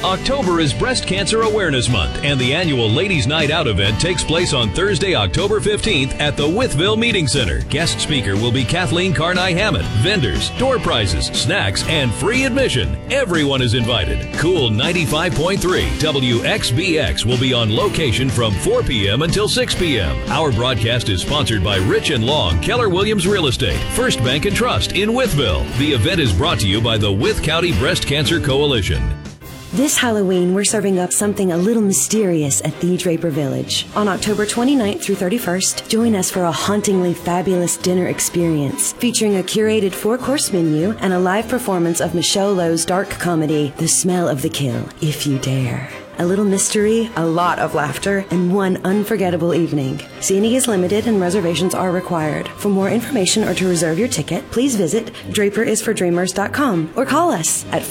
October is Breast Cancer Awareness Month, and the annual Ladies Night Out event takes place on Thursday, October 15th at the Wytheville Meeting Center. Guest speaker will be Kathleen Carney-Hammond. Vendors, door prizes, snacks, and free admission. Everyone is invited. Cool 95.3 WXBX will be on location from 4 p.m. until 6 p.m. Our broadcast is sponsored by Rich and Long, Keller Williams Real Estate, First Bank and Trust in Wytheville. The event is brought to you by the Wythe County Breast Cancer Coalition. This Halloween, we're serving up something a little mysterious at the Draper Village. On October 29th through 31st, join us for a hauntingly fabulous dinner experience featuring a curated 4-course menu and a live performance of Michelle Lowe's dark comedy, The Smell of the Kill, If You Dare. A little mystery, a lot of laughter, and one unforgettable evening. Seating is limited and reservations are required. For more information or to reserve your ticket, please visit draperisfordreamers.com or call us at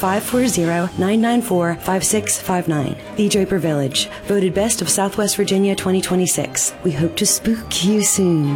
540-994-5659. The Draper Village, voted Best of Southwest Virginia 2026. We hope to spook you soon.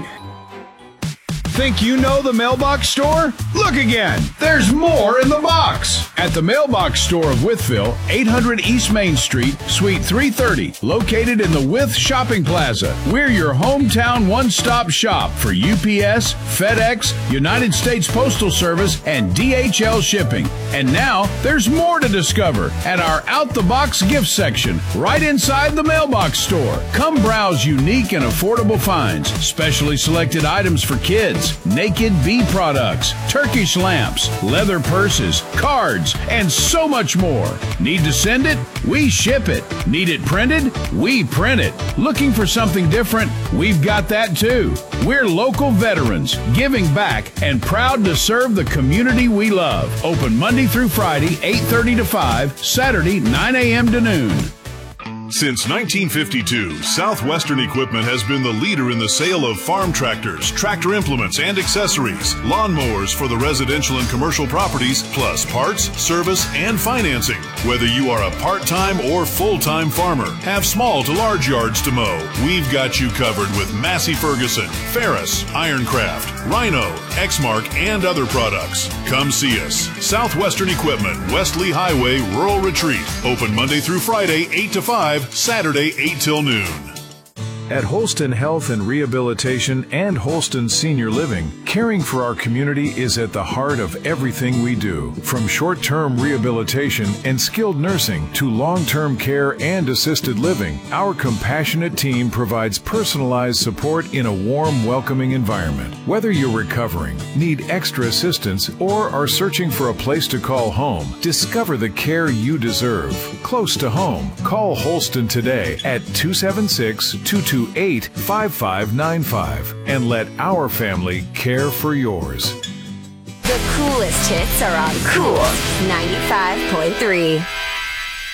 Think you know the Mailbox Store? Look again. There's more in the box. At the Mailbox Store of Wytheville, 800 East Main Street, Suite 330, located in the Wythe Shopping Plaza. We're your hometown one-stop shop for UPS, FedEx, United States Postal Service, and DHL shipping. And now, there's more to discover at our out-the-box gift section, right inside the Mailbox Store. Come browse unique and affordable finds, specially selected items for kids, naked bee products, Turkish lamps, leather purses, cards, and so much more. Need to send it? We ship it. Need it printed? We print it. Looking for something different? We've got that too. We're local veterans, giving back, and proud to serve the community we love. Open Monday through Friday, 8:30 to 5, Saturday, 9 a.m. to noon. Since 1952, Southwestern Equipment has been the leader in the sale of farm tractors, tractor implements, and accessories, lawnmowers for the residential and commercial properties, plus parts, service, and financing. Whether you are a part-time or full-time farmer, have small to large yards to mow, we've got you covered with Massey Ferguson, Ferris, Ironcraft, Rhino, Exmark, and other products. Come see us. Southwestern Equipment, West Lee Highway, Rural Retreat. Open Monday through Friday, 8 to 5. Saturday, 8 till noon. At Holston Health and Rehabilitation and Holston Senior Living, caring for our community is at the heart of everything we do. From short-term rehabilitation and skilled nursing to long-term care and assisted living, our compassionate team provides personalized support in a warm, welcoming environment. Whether you're recovering, need extra assistance, or are searching for a place to call home, discover the care you deserve. Close to home. Call Holston today at 276-228-5595 and let our family care for yours. The coolest hits are on Cool 95.3.